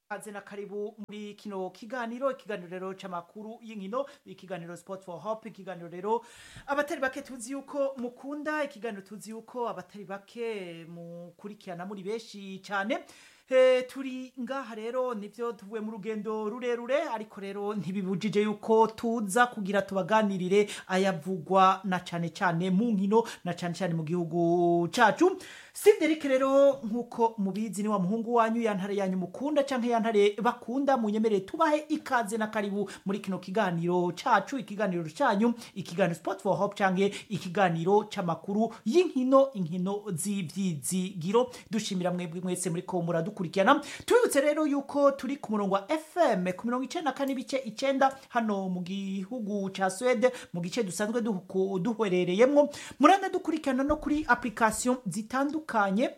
Kaze na karibu muri kino ikiganiro rero c'amakuru y'inkino, ikiganiro Sport for Hope, ikiganiro rero abatari bake tuzi yuko mukunda, ikiganiro tuzi yuko abatari bake mukurikirana muri benshi cyane. Turi ngaha rero nivyo tuvuye mu rugendo rurerure, ariko rero ntibibujije yuko tuza kugira tubaganirire ayavugwa na cane mu nkino, na cane mu gihugu cacu. Steve rero nkuko mubizi ni wa muhungu wanyu, yantare yanyu mukunda canke yantare bakunda, munyemerere tubahe ikaze na karibu muri kino kiganiro cacu, ikiganiro canyu, ikiganiro Sport for Hope canke ikiganiro c'amakuru y'inkino, inkino z'ivyizigiro. Dushimira mwebwe mwese muri ko muradukurikirana. Tubibutse rero yuko turi ku murongo wa FM ku 94.9 hano mu gihugu ca Sweden, mu gice dusanzwe duherereyemwo. Muranda dukurikirana no kuri application zitandukanye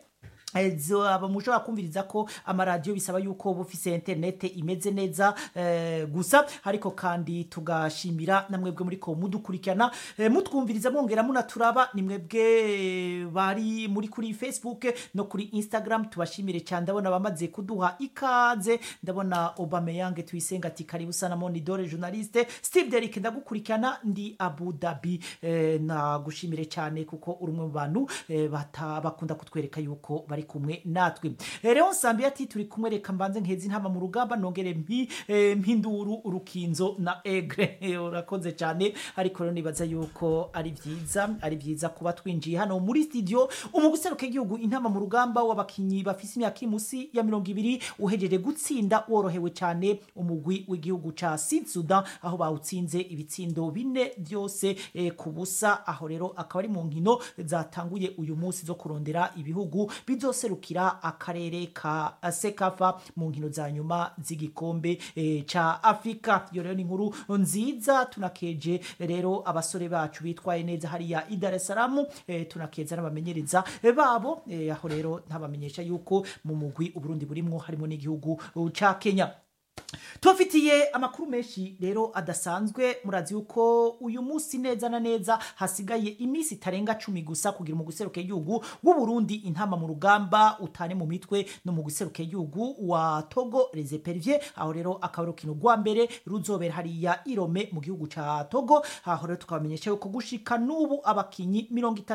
aba mushobora kumviriza ko amaradiyo bisaba yuko bufise internet imeze neza gusa, ariko kandi tugashimira namwebwe muri ko mudukurikirana mutwumviriza mwongera munaturaba, ni mwebwe bari muri kuri Facebook no kuri Instagram. Tubashimire cyane, ndabona bamaze kuduha ikaze. Ndabona Aubameyang Tuyisenga ati karibu sana Monidore journaliste. Steve Derrick ndagukurikirana ndi Abu Dhabi, na gushimire cyane kuko urumwe mu bantu bakunda kutwereka yuko bari kumwe natwe. Rero Sambi ati turi kumwe, reka mbanze nkezi ntama mu rugamba nongere mpinduru urukinzo na Egre. Urakoze cyane, ariko rero nibaza yuko ari vyiza kuba twinjiye hano muri studio. Umuguseruke igihugu intama mu rugamba w'abakinyi bafise imyaka imusi ya 20 uhejeje gutsinda worohewe cyane umugwi w'igihugu ca Sud Sudan, aho bawutsinze ibitsindo 4 byose ku busa. Aho rero akaba ari mu nkino zatanguye uyu munsi zo kurondera ibihugu bizoserukira akarere ka Sekafa mu nkino za nyuma z'igikombe ca Afrika. Iyo rero ni inkuru nziza, tunakeje rero abasore bacu bitwaye neza hariya i Dar es Salaam, tunakeza n'abamenyereza babo. Aho rero ntabamenyesha yuko mu mugwi Uburundi burimwo harimo n'igihugu ca Kenya. Tufitiye amakuru menshi rero adasanzwe. Murazi yuko uyu munsi neza na neza hasigaye imisi tarenga 10 gusa kugira mu guseruke igihugu w'u Burundi intama mu rugamba utane mu mitwe no mu guseruke igihugu wa Togo Les Éperviers. Aho rero akabaro kino gwa mbere ruzobera hariya Irome mu gihugu ca Togo. Aho rero tukamenyesha yuko gushika nubu abakinyi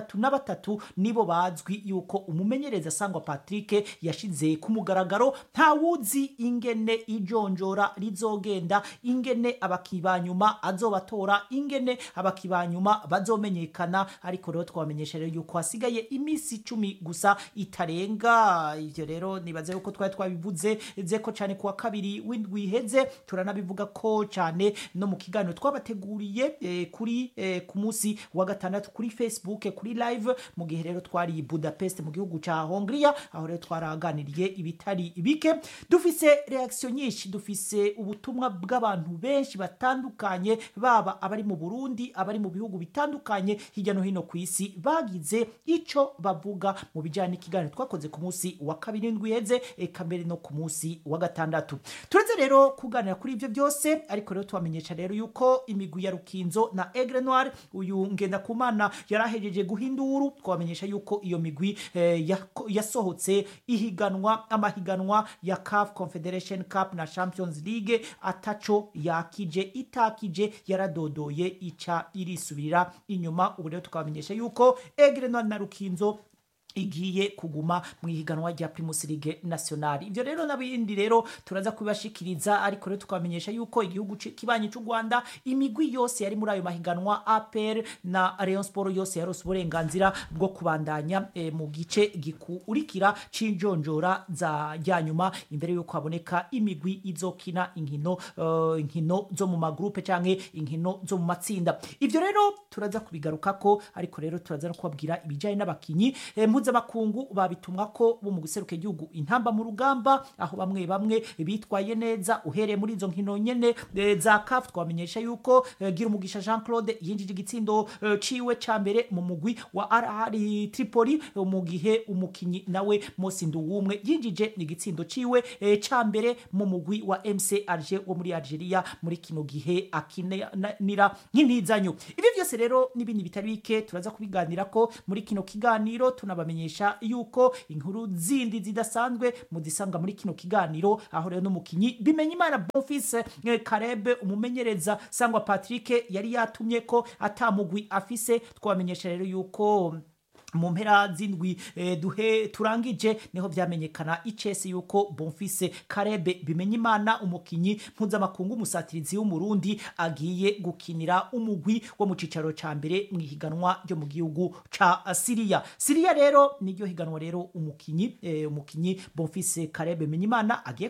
33 nibo bazwi yuko umumenyereza Sangwa Patrick yashize ku mugaragaro. Nta wuzi ingene ijonjora rizogenda, ingene abakibanyuma azobatora, ingene abakibanyuma bazomenyekana, ariko rero twamenyesha rero yuko hasigaye imisi 10 gusa itarenga. Ivyo rero nibaze yuko twabivuze zeko cyane kuwa kabiri windwi heze, turanabivuga ko cyane no mu kiganiro twabateguriye kuri ku munsi wa gatandatu kuri Facebook kuri live, mu gihe rero twari Budapest mu gihugu ca Hongria. Aho rero twaraganiriye ibitari bike, dufise reaction nyinshi, dufise ubutumwa bw'abantu benshi batandukanye, baba abari mu Burundi, abari mu bihugu bitandukanye hirya no hino ku isi, bagize ico bavuga mu bijanye n'ikiganiro twakoze ku munsi wa kabiri ndwi heze, eka mbere no ku munsi wa gatandatu. Turetse rero kuganira kuri ivyo byose, ariko rero twamenyesha rero yuko imigwi ya Rukinzo na Aigle Noir, uyu Ngendakumana yarahejeje guhinduru. Twamenyesha yuko iyo migwi yasohotse amahiganwa ya CAF Confederation Cup na Champions League ataco itakije, yaradodoye ica irisubirira inyuma. Ubu rero tukabamenyesha yuko Aigle Noir na Rukinzo igiye kuguma mu ihiganwa rya Primus League Nationale. Ivyo rero nabindi rero turaza kubashikiriza, ariko rero tukamenyesha yuko igihugu kibanyi cy'u Rwanda imigwi yose yari muri ayo mahiganwa, APR na Rayon Sport yose yarose uburenganzira bwo kubandanya mu gice gikurikira c'injonjora za nyuma, imbere yuko haboneka imigwi izokina inkino zo mu magroupe canke inkino zo mu matsinda. Ivyo rero turaza kubigarukako, ariko rero turaza no kubabwira ibijanye n'abakinyi mpuzamakungu babitumwa ko bo mu guseruka igihugu intamba mu rugamba, aho bamwe bitwaye neza. Uhereye muri izo nkino nyene za CAF, twamenyesha yuko Girumugisha Jean Claude yinjije igitsindo ciwe ca mbere mu mugwi wa RR Tripoli, mu gihe umukinyi nawe Mosindu wumwe yinjije igitsindo ciwe ca mbere mu mugwi wa MC Alger wo muri Algeria muri kino gihe akinira nk'intizanyo. Ibi byose rero n'ibindi bitari bike turaza kubiganira ko muri kino kiganiro. Tunabamenyesha twabamenyesha yuko inkuru zindi zidasanzwe muzisanga muri kino kiganiro, aho rero n'umukinyi Bimenyimana Bonfils Caleb umumenyereza Sangwa Patrick yari yatumye ko atamugwi afise. Twabamenyesha rero yuko mu mpera z'indwi turangije niho vyamenyekana icese yuko Bonfils Caleb Bimenyimana umukinyi mpuzamakungu umusatirizi w'umurundi agiye gukinira umugwi wo mu cicaro ca mbere mu ihiganwa ryo mu gihugu ca Syria rero niryo higanwa rero umukinyi Bonfils Caleb Bimenyimana agiye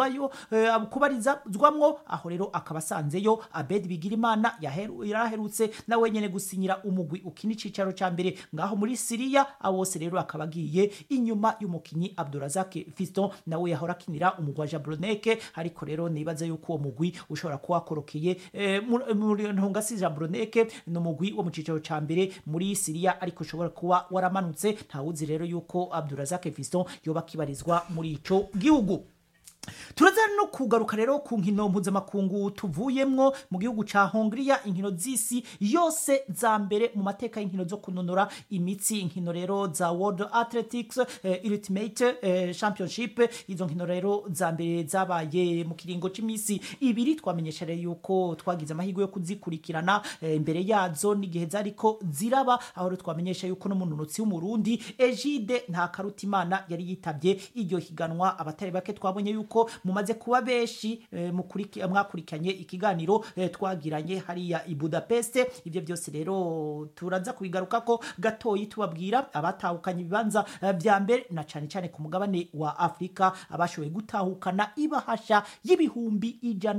kubarizwamwo, aho rero akaba asanzeyo Abed Bigirimana yaraherutse na wenyene gusinyira umugwi ukina icicaro ca mbere ngaho muri Syria. Abose rero akaba agiye inyuma y'umukinyi Abdurazak Fiston nawe yahora akinira umugwi wa Jablonec, ariko rero nibaza yuko uwo mugwi ushobora kuba wakorokeye muri ntungasi Jablonec no mugwi wo mu cicaro ca mbere muri Syria, ariko ushobora kuba waramanutse. Ntawuzi rero yuko Abdurazak Fiston yoba kibarizwa muri ico gihugu. Turaza no kugaruka rero ku nkino mpuzamakungu tuvuyemwo mu gihugu ca Hongria, inkino z'isi yose za mbere mu mateka y'inkino zo kunonora imitsi, inkino rero za World Athletics Ultimate Championship. Izo nkino rero za mbere zabaye mu kiringo c'imisi ibiri. Twamenyesha rero yuko twagize amahirwe yo kuzikurikirana imbere yazo n'igihe zariko ziraba, aho rero twamenyesha yuko no munonotsi w'umurundi Egide Ntakarutimana yari yitavye iryo higanwa. Abatari bake twabonye yuko mumaze kuba beshi mwakurikanye ikiganiro twagiranye hariya i Budapest. Ivyo byose rero turaza kubigaruka ko gatoyi tubabwira abatahukanye ibibanza vya mbere na cane cane ku mugabane wa Afrika, abashoboye gutahukana ibahasha y'ibihumbi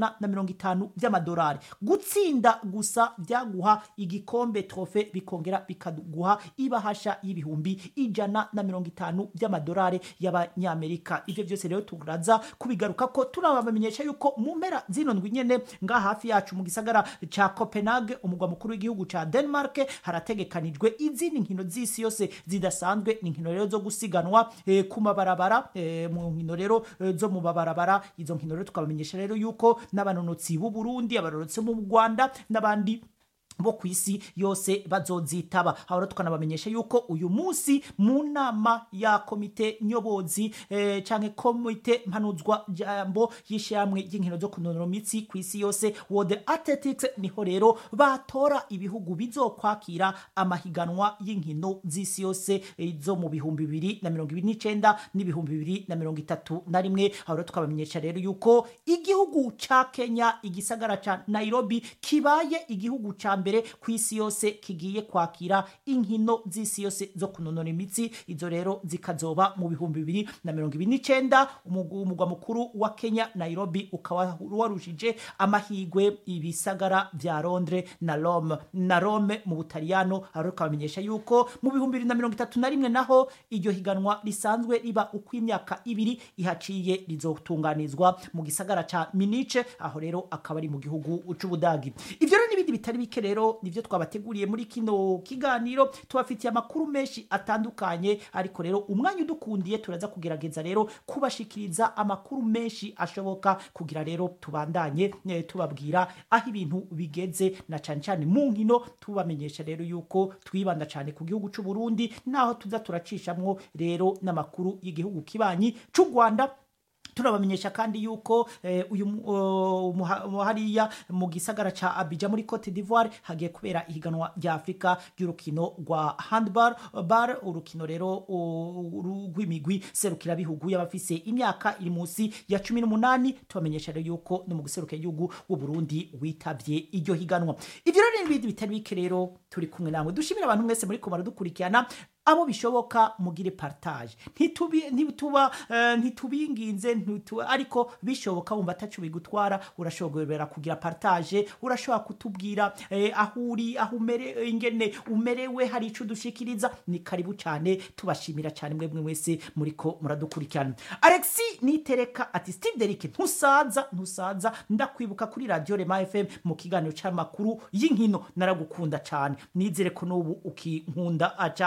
150 vy'amadolari. Gutsinda gusa vyaguha igikombe trofe bikongera bikaguha ibahasha y'ibihumbi 150 vy'amadolari y'abanyamerika. Ivyo byose rero turaza kubigaruka ko turabamenyesha yuko mu mpera zino ndwi nyene nga hafi yacu mu gisagara ca Copenhagen umugwa mukuru w'igihugu ca Denmark harategekanijwe izindi nkino z'isi yose zidasanzwe. Ni nkino rero zo gusiganwa ku mabarabara, mu nkino rero zo mu mabarabara. Izo nkino rero tukabamenyesha rero yuko n'abanonotsi b'u Burundi, abanonotsi mu Rwanda n'abandi bo kwisi yose bazozitaba. Aho tukanabamenyesha yuko uyu munsi mu nama ya komite nyobozi canke komite mpanuzwa jambo yishyamwe y'inkino zo kunonora imitsi kwisi yose World Athletics, niho rero batora ibihugu bizokwakira amahiganwa y'inkino z'isi yose zo mu 2029 n'ibihumbi 2031. Aho tukabamenyesha rero yuko igihugu ca Kenya igisagara ca Nairobi kibaye igihugu ca mbere kwisi yose kigiye kwakira inkino z'isi yose zo kunonora imitsi. Izo rero zikazoba mu 2029. Umugwa mukuru wa Kenya Nairobi ukaba warushije amahigwe ibisagara vya Londres na Rome mu Butaliyano. Aho tukabamenyesha yuko mu 2031 naho iryo higanwa risanzwe riba uko imyaka ibiri ihaciye rizotunganizwa mu gisagara ca Munich, aho rero akaba ari mu gihugu c'Ubudagi. Ivyo rero n'ibindi bitari bike rero nivyo twabateguriye muri kino kiganiro. Tubafitiye amakuru menshi atandukanye, ariko rero umwanya udukundiye turaza kugerageza rero kubashikiriza amakuru menshi ashoboka kugira rero tubandanye tubabwira aho ibintu bigeze, na cane cane mu nkino tubamenyesha rero yuko twibanda cane ku gihugu c'u Burundi, naho tuza turacishamwo rero n'amakuru y'igihugu kibanyi c'u Rwanda. Turabamenyesha kandi yuko uyu hariya mu gisagara ca Abidjan muri Cote d'Ivoire hagiye kubera ihiganwa rya Afrika ry'urukino rwa handball urukino rero rw'imigwi serukira bihugu y'abafise imyaka iri munsi ya 18. Tubamenyesha rero yuko no mu guseruka igihugu w'u Burundi witavye iryo higanwa. Ivyo rero n'ibindi bitari bike rero turi kumwe namwe. Dushimira abantu mwese muri ko baradukurikirana, abo bishoboka mugire partage, ntitubinginze ariko bishoboka wumva atacu bigutwara urashobora kugira partage, urashobora kutubwira ahuri aho ingene umerewe, hari ico dushikiriza. Ni karibu cyane, tubashimira cyane mwebwe mwese muriko muradukurikirana. Alexis Nitereka ati Steve Derrick ntusaza ndakwibuka kuri Radio Rema FM mu kiganiro cy'amakuru y'inkino, naragukunda cyane, nizere ko n'ubu ukinkunda cyane.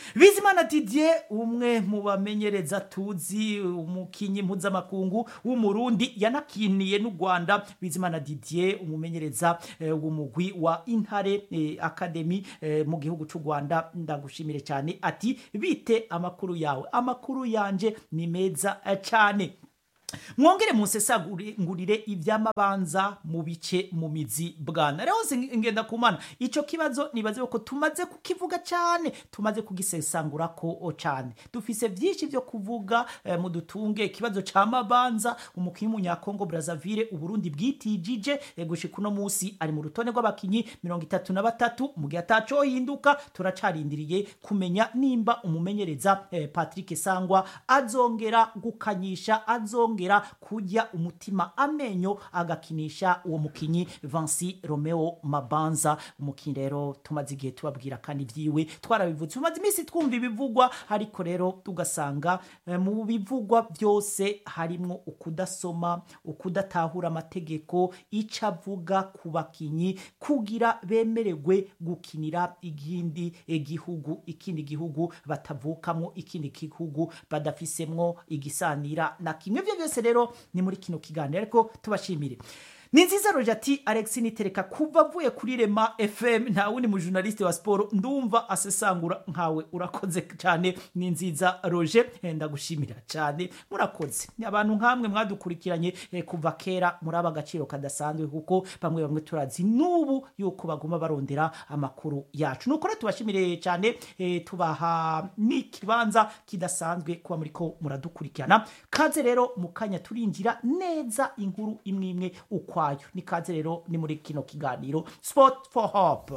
Bizimana Didier umwe mu bamenyereza tuzi umukinyi mpuzamakungu w'umurundi yanakiniye n'u Rwanda. Bizimana Didier umumenyereza w'umugwi wa Intare Academy mu gihugu cy'u Rwanda, ndagushimire cyane. Ati bite amakuru yawe? Amakuru yanje ni meza cyane. Mwongere musesagurire ivyamabanza mu bice mu mizi bwana. Rero ngenda kumana ico kibazo nibaze ko tumaze kukivuga cyane, tumaze kugisesangura ko cyane. Dufise byinshi byo kuvuga mu dutunge kibazo cyamabanza. Umukinyi munyakongo Brazzaville Uburundi bwitijije gushika no musi ari mu rutone rw'abakinyi 33 mu gihe ataco hinduka. Turacarindiriye kumenya nimba umumenyereza Patrick Sangwa azongera gukanyisha, azongera kujya umutima amenyo agakinisha uwo mukinyi Vansi Romeo Mabanza. Umukinyi rero tumaze igihe tubabwira kandi vyiwe twarabivutse, tumaze imisi twumva ibivugwa, ariko rero tugasanga mu bivugwa byose harimo ukudasoma, ukudatahura amategeko, icavuga ku bakinyi kugira bemererwe gukinira ikindi gihugu batavukamo, ikindi gihugu badafisemwo igisanira na kimwe. Byose rero ni muri kino kiganiro, ariko tubashimire. Ninziza Roger ati Alex nitereka kuva avuye kuri Rema FM, nta wundi mu journaliste wa sport ndumva asesangura nkawe. Urakoze cyane Ninziza Roger, ndagushimira cyane, murakoze. Abantu nkamwe mwadukurikiranye kuva kera muri abagaciro kadasanzwe, kuko bamwe turazi nubu yuko baguma barondera amakuru yacu. Nuko rero tubashimire cyane, tubaha n'ikibanza kidasanzwe kuba muri ko muradukurikirana. Kaze rero mukanya turinjira neza inkuru imwe ukwa ni kaze rero ni muri kino kiganiro Sport for Hope.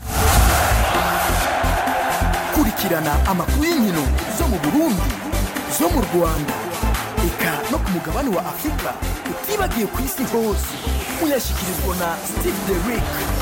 Kurikirana amakuru y'inkino zo mu Burundi, zo mu Rwanda, eka no ku mugabane wa Afrika, utibagiye ku isi hose. Uyashikirizwa na Steve Derrick.